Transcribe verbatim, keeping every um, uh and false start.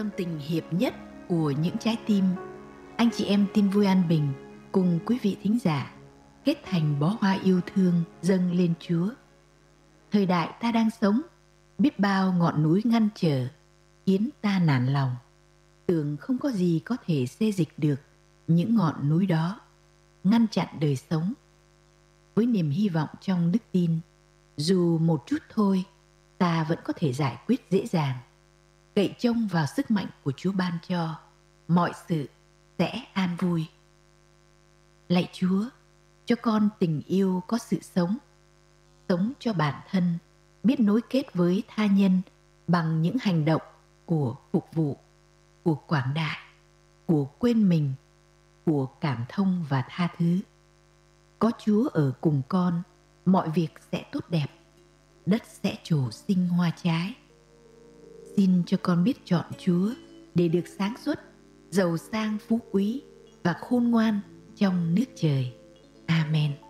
tâm tình hiệp nhất của những trái tim, anh chị em tin vui an bình cùng quý vị thính giả kết thành bó hoa yêu thương dâng lên Chúa. Thời đại ta đang sống, biết bao ngọn núi ngăn trở, khiến ta nản lòng. Tưởng không có gì có thể xê dịch được những ngọn núi đó, ngăn chặn đời sống. Với niềm hy vọng trong đức tin, dù một chút thôi, ta vẫn có thể giải quyết dễ dàng. Cậy trông vào sức mạnh của Chúa ban cho, mọi sự sẽ an vui. Lạy Chúa, cho con tình yêu có sự sống, sống cho bản thân, biết nối kết với tha nhân bằng những hành động của phục vụ, của quảng đại, của quên mình, của cảm thông và tha thứ. Có Chúa ở cùng con, mọi việc sẽ tốt đẹp, đất sẽ trổ sinh hoa trái. Xin cho con biết chọn Chúa để được sáng suốt, giàu sang phú quý và khôn ngoan trong nước trời. Amen.